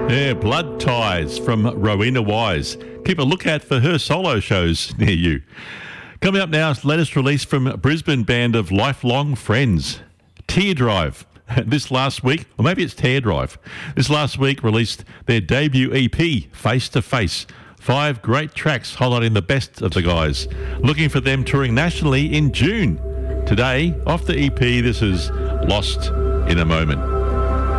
Yeah, Blood Ties from Rowena Wise. Keep a lookout for her solo shows near you. Coming up now, latest release from Brisbane band of Lifelong Friends, Tear Drive. This last week, or maybe it's Tear Drive, this last week released their debut EP, Face to Face. 5 great tracks highlighting the best of the guys. Looking for them touring nationally in June. Today, off the EP, this is Lost in a Moment.